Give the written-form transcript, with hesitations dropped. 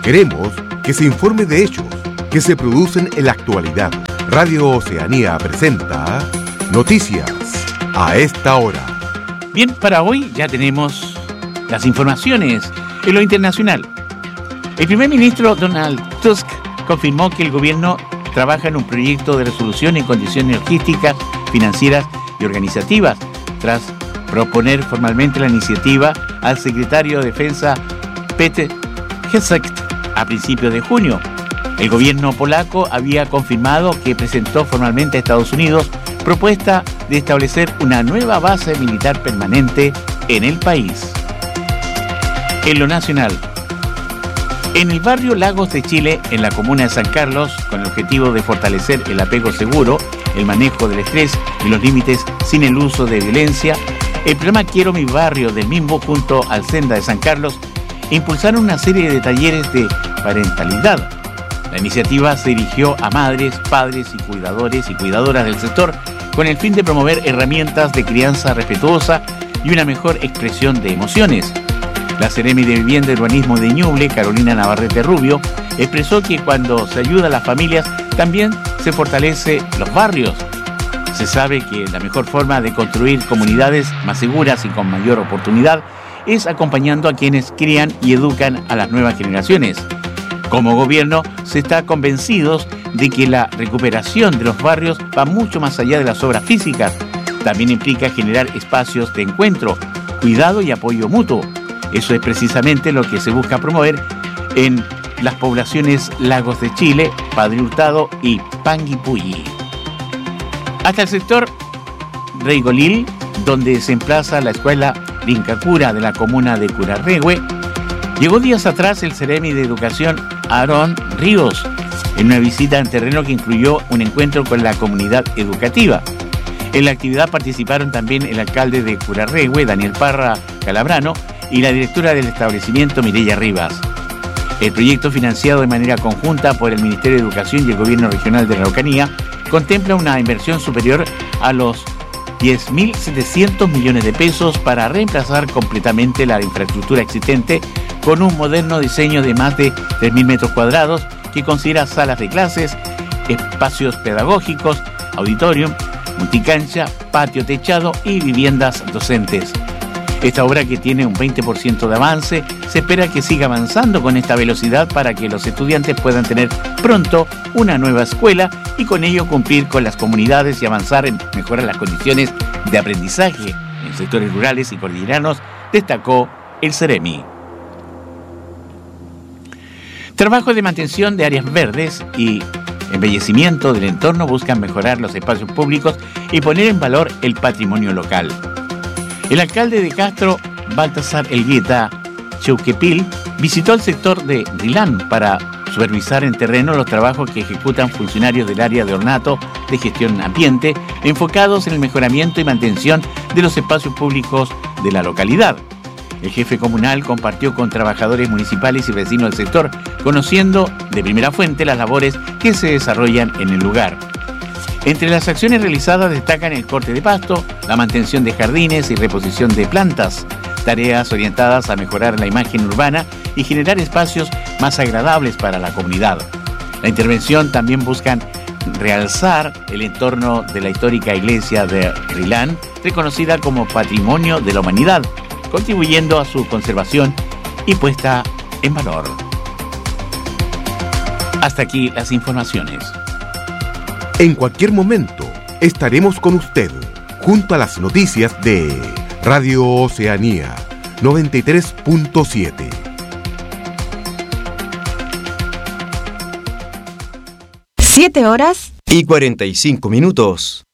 Queremos que se informe de hechos que se producen en la actualidad. Radio Oceanía presenta Noticias a esta hora. Bien, para hoy ya tenemos las informaciones en lo internacional. El primer ministro Donald Tusk confirmó que el gobierno trabaja en un proyecto de resolución en condiciones logísticas, financieras y organizativas, tras proponer formalmente la iniciativa al secretario de Defensa Petr Hezek a principios de junio. El gobierno polaco había confirmado que presentó formalmente a Estados Unidos propuesta de establecer una nueva base militar permanente en el país. En lo nacional, en el barrio Lagos de Chile, en la comuna de San Carlos, con el objetivo de fortalecer el apego seguro, el manejo del estrés y los límites sin el uso de violencia, el programa Quiero mi barrio del MIMBO junto al Senda de San Carlos impulsaron una serie de talleres de parentalidad. La iniciativa se dirigió a madres, padres y cuidadores y cuidadoras del sector con el fin de promover herramientas de crianza respetuosa y una mejor expresión de emociones. La Seremi de Vivienda y Urbanismo de Ñuble, Carolina Navarrete Rubio, expresó que cuando se ayuda a las familias también se fortalece los barrios. Se sabe que la mejor forma de construir comunidades más seguras y con mayor oportunidad es acompañando a quienes crían y educan a las nuevas generaciones. Como gobierno, se está convencidos de que la recuperación de los barrios va mucho más allá de las obras físicas. También implica generar espacios de encuentro, cuidado y apoyo mutuo. Eso es precisamente lo que se busca promover en las poblaciones Lagos de Chile, Padre Hurtado y Panguipulli. Hasta el sector Reigolil, donde se emplaza la escuela Rincacura de la comuna de Curarrehue, llegó días atrás el Seremi de Educación Aarón Ríos, en una visita en terreno que incluyó un encuentro con la comunidad educativa. En la actividad participaron también el alcalde de Curarrehue, Daniel Parra Calabrano, y la directora del establecimiento, Mireya Rivas. El proyecto, financiado de manera conjunta por el Ministerio de Educación y el Gobierno Regional de la Araucanía, contempla una inversión superior a los 10.700 millones de pesos para reemplazar completamente la infraestructura existente con un moderno diseño de más de 3.000 metros cuadrados que considera salas de clases, espacios pedagógicos, auditorium, multicancha, patio techado y viviendas docentes. Esta obra, que tiene un 20% de avance, se espera que siga avanzando con esta velocidad para que los estudiantes puedan tener pronto una nueva escuela y con ello cumplir con las comunidades y avanzar en mejorar las condiciones de aprendizaje en sectores rurales y cordilleranos, destacó el Seremi. Trabajos de mantención de áreas verdes y embellecimiento del entorno buscan mejorar los espacios públicos y poner en valor el patrimonio local. El alcalde de Castro, Baltasar Elgueta Cheuquepil, visitó el sector de Rilán para supervisar en terreno los trabajos que ejecutan funcionarios del área de ornato de gestión ambiente enfocados en el mejoramiento y mantención de los espacios públicos de la localidad. El jefe comunal compartió con trabajadores municipales y vecinos del sector, conociendo de primera fuente las labores que se desarrollan en el lugar. Entre las acciones realizadas destacan el corte de pasto, la mantención de jardines y reposición de plantas, tareas orientadas a mejorar la imagen urbana y generar espacios más agradables para la comunidad. La intervención también buscan realzar el entorno de la histórica iglesia de Rilán, reconocida como Patrimonio de la Humanidad, contribuyendo a su conservación y puesta en valor. Hasta aquí las informaciones. En cualquier momento estaremos con usted, junto a las noticias de Radio Oceanía 93.7. 7 horas y 45 minutos.